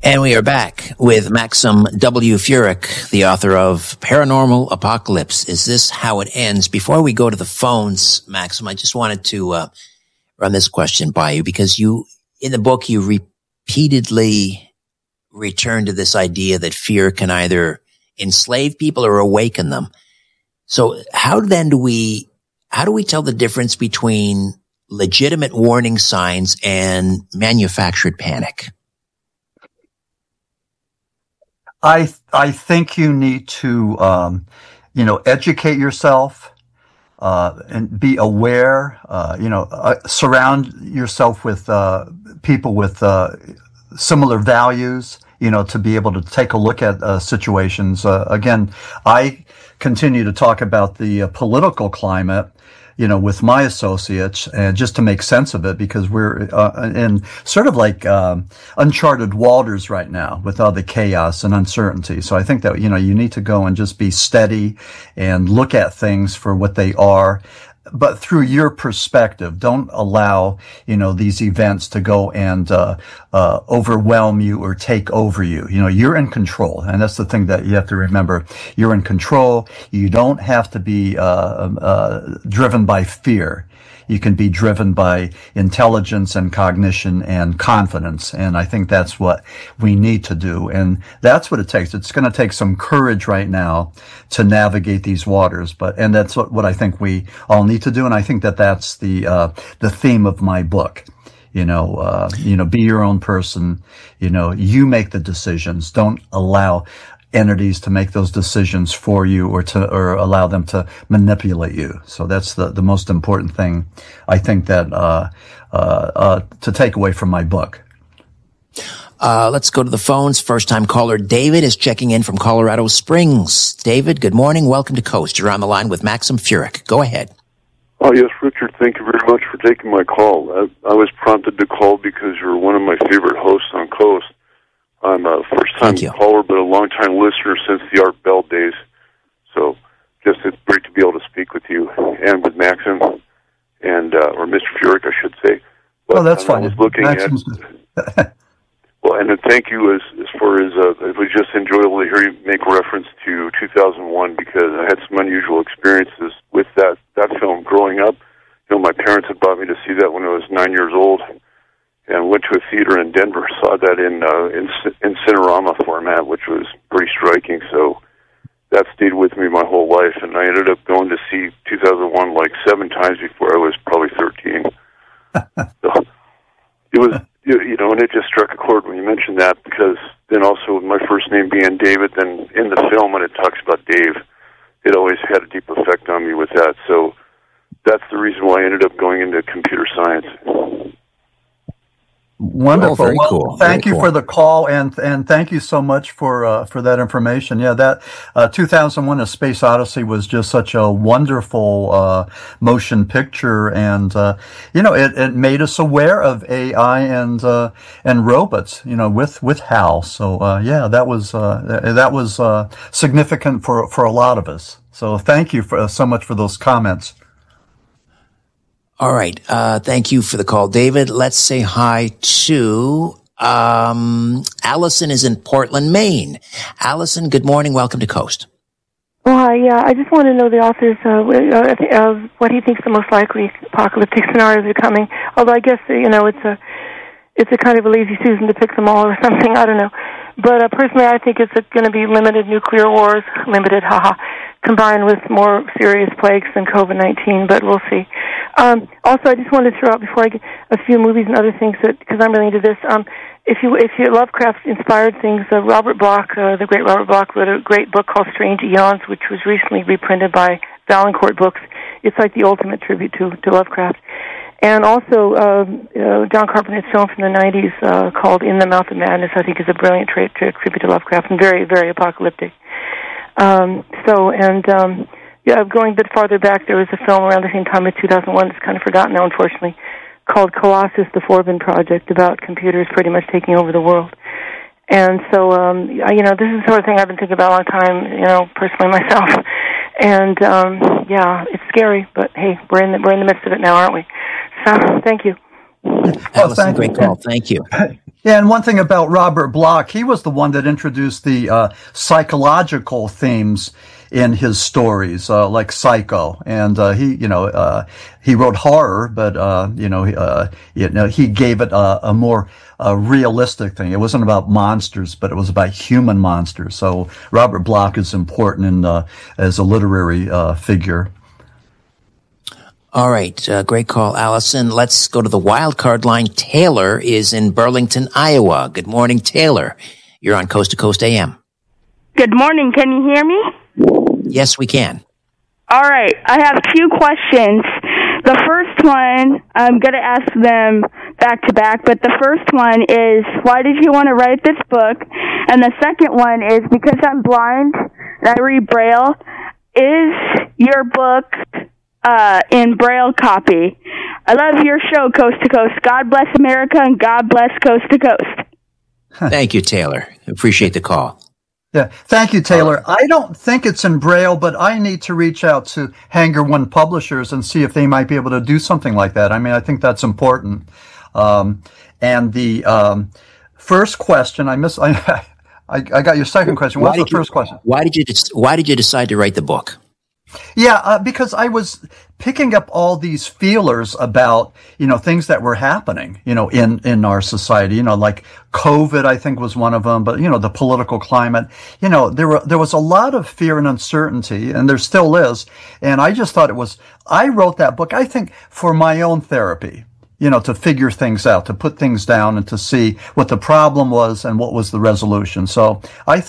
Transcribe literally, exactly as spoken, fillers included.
And we are back with Maxim W. Furyk, the author of Paranormal Apocalypse. Is This How It Ends? Before we go to the phones, Maxim, I just wanted to uh, run this question by you, because you, in the book, you repeatedly return to this idea that fear can either enslave people or awaken them. So how then do we, how do we tell the difference between legitimate warning signs and manufactured panic? I I think you need to, um, you know, educate yourself uh, and be aware. Uh, you know, uh, surround yourself with uh, people with uh, similar values. You know, to be able to take a look at uh, situations. Uh, again, I continue to talk about the uh, political climate, you know, with my associates, and just to make sense of it, because we're uh, in sort of like um, uncharted waters right now with all the chaos and uncertainty. So I think that, you know, you need to go and just be steady and look at things for what they are, but through your perspective. Don't allow, you know, these events to go and uh, uh, overwhelm you or take over you. You know, you're in control, and that's the thing that you have to remember. You're in control. You don't have to be uh, uh, driven by fear. You can be driven by intelligence and cognition and confidence. And I think that's what we need to do. And that's what it takes. It's going to take some courage right now to navigate these waters. But, and that's what, what I think we all need to do. And I think that that's the, uh, the theme of my book. You know, uh, you know, be your own person. You know, you make the decisions. Don't allow entities to make those decisions for you, or to, or allow them to manipulate you. So that's the, the most important thing, I think, that, uh, uh, uh, to take away from my book. Uh, let's go to the phones. First time caller David is checking in from Colorado Springs. David, good morning. Welcome to Coast. You're on the line with Maxim Furyk. Go ahead. Oh, yes, Richard, thank you very much for taking my call. I, I was prompted to call because you're one of my favorite hosts on Coast. I'm a first-time caller, but a long-time listener since the Art Bell days. So just it's great to be able to speak with you and with Maxim, and uh, or Mister Furyk, I should say. But oh, that's fine. I was looking Maxim's at, well, and thank you as as far as uh, it was just enjoyable to hear you make reference to two thousand one, because I had some unusual experiences with that that film growing up. You know, my parents had brought me to see that when I was nine years old. And went to a theater in Denver, saw that in uh, in, in Cinerama format, which was pretty striking. So that stayed with me my whole life, and I ended up going to see two thousand one like seven times before I was probably thirteen. So it was, you know, and it just struck a chord when you mentioned that, because then also my first name being David, then in the film when it talks about Dave, it always had a deep effect on me with that. So that's the reason why I ended up going into computer science. Wonderful. Oh, very well, cool. Thank very you cool. for the call, and and thank you so much for uh, for that information. Yeah, that uh, two thousand one: A Space Odyssey was just such a wonderful uh, motion picture, and uh, you know, it, it made us aware of A I and uh, and robots. You know, with with HAL. So uh, yeah, that was uh, that was uh, significant for for a lot of us. So thank you for uh, so much for those comments. All right. Uh, thank you for the call, David. Let's say hi to, um, Allison is in Portland, Maine. Allison, good morning. Welcome to Coast. Well, hi, yeah, I just want to know the author's, uh, uh, what he thinks the most likely apocalyptic scenarios are coming. Although I guess, you know, it's a, it's a kind of a lazy Susan to pick them all or something. I don't know. But uh, personally, I think it's going to be limited nuclear wars, limited, haha, combined with more serious plagues than COVID nineteen, but we'll see. Um, also, I just wanted to throw out before I get a few movies and other things, that because I'm really into this. Um, if you if you Lovecraft-inspired things, uh, Robert Bloch, uh, the great Robert Bloch, wrote a great book called Strange Eons, which was recently reprinted by Valancourt Books. It's like the ultimate tribute to, to Lovecraft. And also, um, uh, John Carpenter's film from the nineties uh, called In the Mouth of Madness, I think, is a brilliant tra- tra- tribute to Lovecraft and very, very apocalyptic. Um, so, and, um, yeah, going a bit farther back, there was a film around the same time as two thousand one, it's kind of forgotten now, unfortunately, called Colossus, the Forbin Project, about computers pretty much taking over the world. And so, um, I, you know, this is the sort of thing I've been thinking about a long time, you know, personally myself. And, um, yeah, it's scary, but hey, we're in the, we're in the midst of it now, aren't we? So, thank you. Allison, well, thank great you. call. Thank you. Yeah, and one thing about Robert Bloch, he was the one that introduced the uh, psychological themes in his stories, uh, like Psycho, and uh, he, you know, uh, he wrote horror, but uh, you know, uh, you know, he gave it a, a more uh, realistic thing. It wasn't about monsters, but it was about human monsters. So Robert Bloch is important in uh, as a literary uh, figure. All right, uh, great call, Allison. Let's go to the wild card line. Taylor is in Burlington, Iowa. Good morning, Taylor. You're on Coast to Coast A M. Good morning. Can you hear me? Yes, we can. All right. I have two questions. The first one, I'm going to ask them back to back, but the first one is, why did you want to write this book? And the second one is, because I'm blind and I read Braille, is your book uh, in Braille copy? I love your show, Coast to Coast. God bless America and God bless Coast to Coast. Thank you, Taylor. Appreciate the call. Yeah, thank you, Taylor. I don't think it's in Braille, but I need to reach out to Hanger One Publishers and see if they might be able to do something like that. I mean, I think that's important. Um, and the um, first question, I miss. I, I, I got your second question. What's the first you, question? Why did you Why did you decide to write the book? Yeah, uh, because I was picking up all these feelers about, you know, things that were happening, you know, in, in our society, you know, like COVID, I think was one of them, but, you know, the political climate, you know, there were, there was a lot of fear and uncertainty, and there still is. And I just thought it was, I wrote that book, I think, for my own therapy, you know, to figure things out, to put things down and to see what the problem was and what was the resolution. So I